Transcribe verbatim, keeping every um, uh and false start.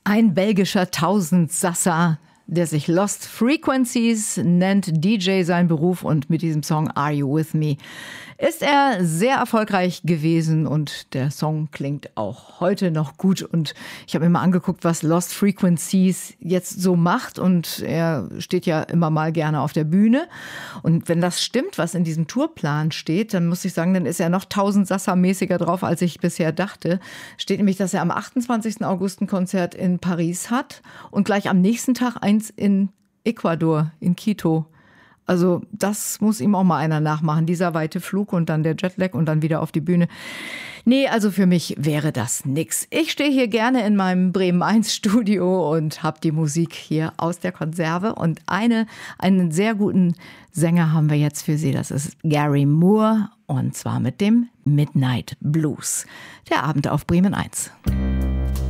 Ein belgischer Tausendsasser, der sich Lost Frequencies nennt, D J sein Beruf, und mit diesem Song Are You With Me ist er sehr erfolgreich gewesen und der Song klingt auch heute noch gut. Und ich habe mir mal angeguckt, was Lost Frequencies jetzt so macht, und er steht ja immer mal gerne auf der Bühne. Und wenn das stimmt, was in diesem Tourplan steht, dann muss ich sagen, dann ist er noch Tausendsasser-mäßiger drauf, als ich bisher dachte. Steht nämlich, dass er am achtundzwanzigsten August ein Konzert in Paris hat und gleich am nächsten Tag eins in Ecuador, in Quito. Also das muss ihm auch mal einer nachmachen, dieser weite Flug und dann der Jetlag und dann wieder auf die Bühne. Nee, also für mich wäre das nix. Ich stehe hier gerne in meinem Bremen eins Studio und habe die Musik hier aus der Konserve. Und eine, einen sehr guten Sänger haben wir jetzt für Sie. Das ist Gary Moore, und zwar mit dem Midnight Blues. Der Abend auf Bremen eins.